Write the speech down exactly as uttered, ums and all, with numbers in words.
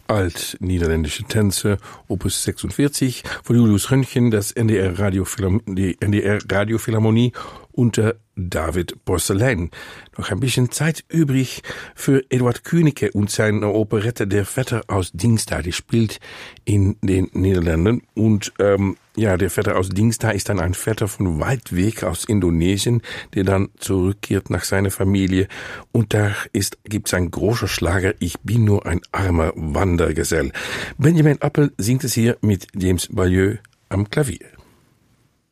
Alt-niederländische Tänze, Opus sechsundvierzig, von Julius Röntgen, das N D R Radiophilharmonie, die N D R Radiophilharmonie unter David Porcelein. Noch ein bisschen Zeit übrig für Eduard Künike und seine Operette Der Vetter aus Dingsta, die spielt in den Niederlanden. Und ähm, ja, der Vetter aus Dingsta ist dann ein Vetter von weit weg aus Indonesien, der dann zurückkehrt nach seiner Familie. Und da ist gibt's ein großer Schlager, Ich bin nur ein armer Wandergesell. Benjamin Appel singt es hier mit James Bayeux am Klavier.